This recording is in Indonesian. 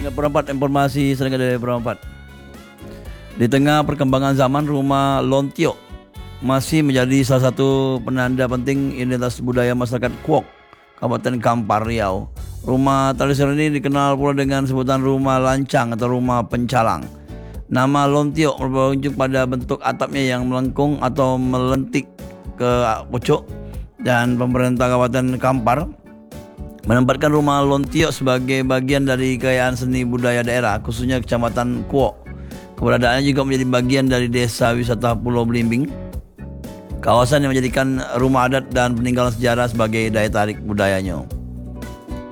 Perempat, informasi sedikit dari Perempat. Di tengah perkembangan zaman, rumah Lontiok masih menjadi salah satu penanda penting identitas budaya masyarakat Kuok, Kabupaten Kampar, Riau. Rumah tradisional ini dikenal pula dengan sebutan rumah lancang atau rumah pencalang. Nama Lontiok merujuk pada bentuk atapnya yang melengkung atau melentik ke pucuk, dan pemerintah Kabupaten Kampar menempatkan rumah Lontiok sebagai bagian dari kekayaan seni budaya daerah, khususnya Kecamatan Kuok. Keberadaannya juga menjadi bagian dari desa wisata Pulau Belimbing, kawasan yang menjadikan rumah adat dan peninggalan sejarah sebagai daya tarik budayanya.